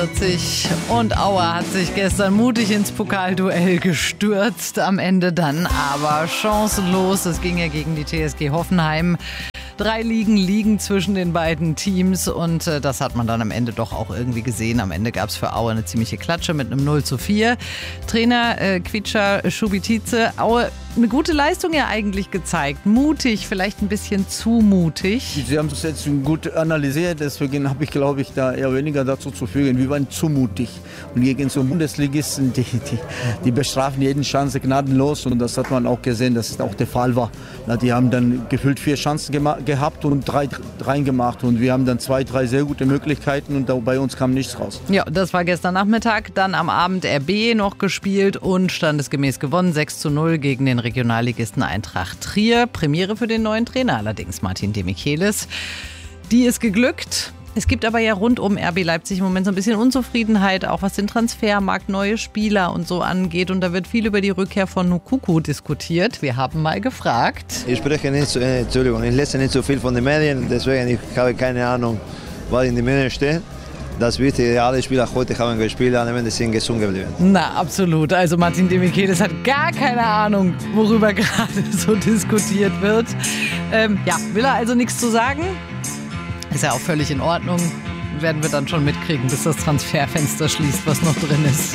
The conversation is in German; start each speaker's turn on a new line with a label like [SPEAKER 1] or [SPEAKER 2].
[SPEAKER 1] Und Aue hat sich gestern mutig ins Pokalduell gestürzt, am Ende dann aber chancenlos. Es ging ja gegen die TSG Hoffenheim. 3 liegen zwischen den beiden Teams und das hat man dann am Ende doch auch irgendwie gesehen. Am Ende gab es für Aue eine ziemliche Klatsche mit einem 0:4. Trainer Kviča Šubitice, Aue eine gute Leistung ja eigentlich gezeigt. Mutig, vielleicht ein bisschen zu mutig.
[SPEAKER 2] Sie haben es jetzt gut analysiert, deswegen habe ich, glaube ich, da eher weniger dazu zu fügen. Wir waren zu mutig. Und gegen so Bundesligisten, die bestrafen jeden Chance gnadenlos. Und das hat man auch gesehen, dass es auch der Fall war. Die haben dann gefühlt 4 Chancen gehabt und 3 reingemacht. Und wir haben dann 2, 3 sehr gute Möglichkeiten und bei uns kam nichts raus.
[SPEAKER 1] Ja, das war gestern Nachmittag. Dann am Abend RB noch gespielt und standesgemäß gewonnen. 6:0 gegen den Regionalligisten Eintracht Trier. Premiere für den neuen Trainer allerdings, Martin de Michelis. Die ist geglückt. Es gibt aber ja rund um RB Leipzig im Moment so ein bisschen Unzufriedenheit, auch was den Transfermarkt, neue Spieler und so angeht. Und da wird viel über die Rückkehr von Nkunku diskutiert. Wir haben mal gefragt.
[SPEAKER 3] Ich spreche nicht, ich lese nicht so viel von den Medien, deswegen ich habe keine Ahnung, was in den Medien steht. Das Wichtige, alle Spieler heute haben gespielt, am Ende sind gesund geblieben.
[SPEAKER 1] Na, absolut. Also Martin de Michelis hat gar keine Ahnung, worüber gerade so diskutiert wird. Will er also nichts zu sagen? Ist ja auch völlig in Ordnung. Werden wir dann schon mitkriegen, bis das Transferfenster schließt, was noch drin ist.